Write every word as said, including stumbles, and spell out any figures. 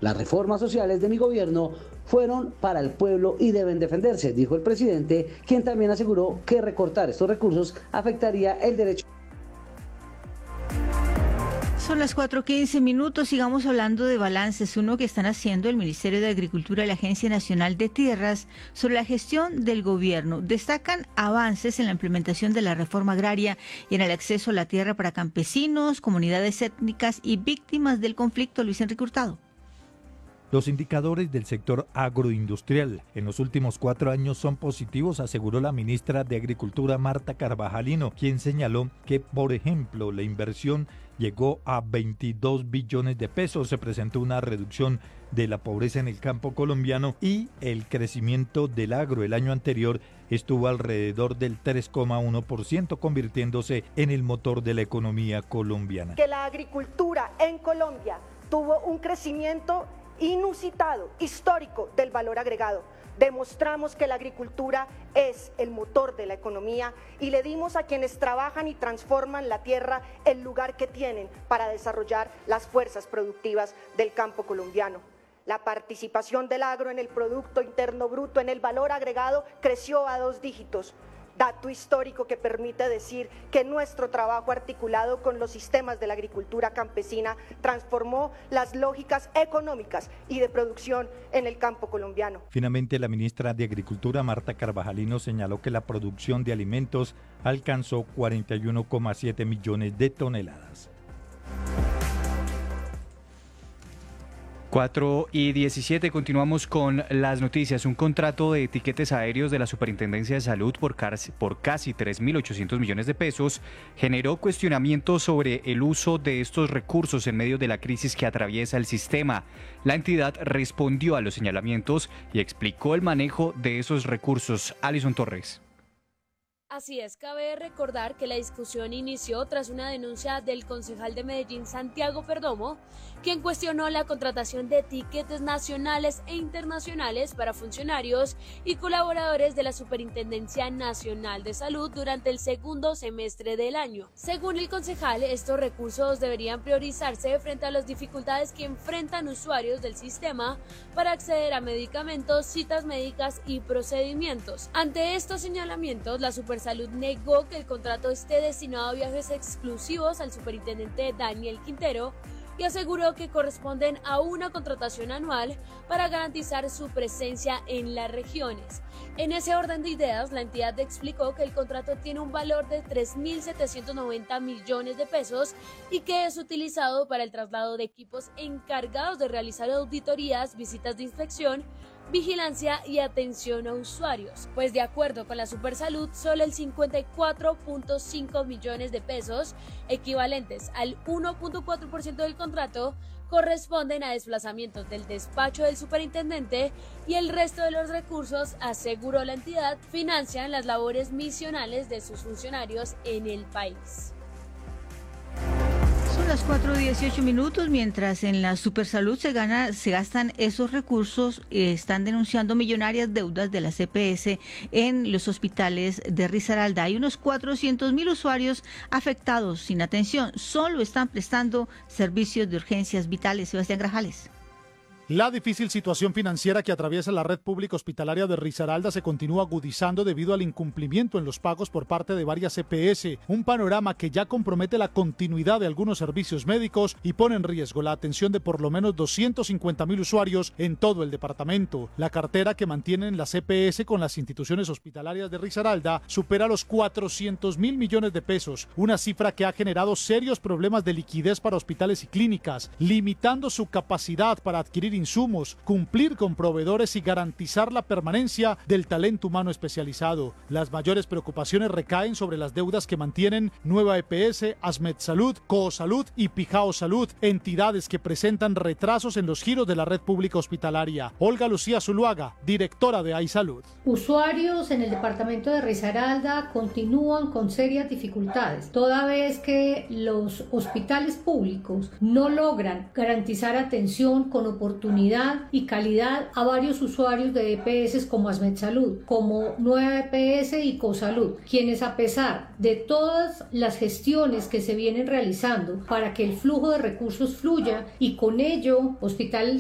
Las reformas sociales de mi gobierno fueron para el pueblo y deben defenderse, dijo el presidente, quien también aseguró que recortar estos recursos afectaría el derecho. Son las cuatro quince minutos, sigamos hablando de balances, uno que están haciendo el Ministerio de Agricultura y la Agencia Nacional de Tierras sobre la gestión del gobierno. Destacan avances en la implementación de la reforma agraria y en el acceso a la tierra para campesinos, comunidades étnicas y víctimas del conflicto. Luis Enrique Hurtado. Los indicadores del sector agroindustrial en los últimos cuatro años son positivos, aseguró la ministra de Agricultura Marta Carvajalino, quien señaló que, por ejemplo, la inversión llegó a veintidós billones de pesos, se presentó una reducción de la pobreza en el campo colombiano y el crecimiento del agro el año anterior estuvo alrededor del tres coma uno por ciento, convirtiéndose en el motor de la economía colombiana. Que la agricultura en Colombia tuvo un crecimiento inusitado, histórico del valor agregado. Demostramos que la agricultura es el motor de la economía y le dimos a quienes trabajan y transforman la tierra el lugar que tienen para desarrollar las fuerzas productivas del campo colombiano. La participación del agro en el Producto Interno Bruto, en el valor agregado, creció a dos dígitos. Dato histórico que permite decir que nuestro trabajo articulado con los sistemas de la agricultura campesina transformó las lógicas económicas y de producción en el campo colombiano. Finalmente, la ministra de Agricultura, Marta Carvajalino, señaló que la producción de alimentos alcanzó cuarenta y uno coma siete millones de toneladas. cuatro y diecisiete, continuamos con las noticias. Un contrato de etiquetes aéreos de la Superintendencia de Salud por casi, por casi tres mil ochocientos millones de pesos generó cuestionamientos sobre el uso de estos recursos en medio de la crisis que atraviesa el sistema. La entidad respondió a los señalamientos y explicó el manejo de esos recursos. Alison Torres. Así es, cabe recordar que la discusión inició tras una denuncia del concejal de Medellín, Santiago Perdomo, quien cuestionó la contratación de etiquetes nacionales e internacionales para funcionarios y colaboradores de la Superintendencia Nacional de Salud durante el segundo semestre del año. Según el concejal, estos recursos deberían priorizarse frente a las dificultades que enfrentan usuarios del sistema para acceder a medicamentos, citas médicas y procedimientos. Ante estos señalamientos, la Super Salud negó que el contrato esté destinado a viajes exclusivos al superintendente Daniel Quintero y aseguró que corresponden a una contratación anual para garantizar su presencia en las regiones. En ese orden de ideas, la entidad explicó que el contrato tiene un valor de tres mil setecientos noventa millones de pesos y que es utilizado para el traslado de equipos encargados de realizar auditorías, visitas de inspección, vigilancia y atención a usuarios, pues de acuerdo con la Supersalud, solo el cincuenta y cuatro punto cinco millones de pesos, equivalentes al uno punto cuatro por ciento del contrato, corresponden a desplazamientos del despacho del superintendente y el resto de los recursos, aseguró la entidad, financian las labores misionales de sus funcionarios en el país. Son las cuatro y dieciocho minutos, mientras en la Supersalud se gana, se gastan esos recursos, eh, están denunciando millonarias deudas de la C P S en los hospitales de Risaralda. Hay unos cuatrocientos mil usuarios afectados sin atención, solo están prestando servicios de urgencias vitales. Sebastián Grajales. La difícil situación financiera que atraviesa la red pública hospitalaria de Risaralda se continúa agudizando debido al incumplimiento en los pagos por parte de varias C P S, un panorama que ya compromete la continuidad de algunos servicios médicos y pone en riesgo la atención de por lo menos doscientos cincuenta mil usuarios en todo el departamento. La cartera que mantienen la C P S con las instituciones hospitalarias de Risaralda supera los cuatrocientos mil millones de pesos, una cifra que ha generado serios problemas de liquidez para hospitales y clínicas, limitando su capacidad para adquirir insumos, cumplir con proveedores y garantizar la permanencia del talento humano especializado. Las mayores preocupaciones recaen sobre las deudas que mantienen Nueva E P S, Asmed Salud, Coosalud y Pijao Salud, entidades que presentan retrasos en los giros de la red pública hospitalaria. Olga Lucía Zuluaga, directora de iSalud. Usuarios en el departamento de Risaralda continúan con serias dificultades, toda vez que los hospitales públicos no logran garantizar atención con oportunidad y calidad a varios usuarios de E P S como Asmed Salud, como Nueva E P S y Cosalud, quienes a pesar de todas las gestiones que se vienen realizando para que el flujo de recursos fluya y con ello hospitales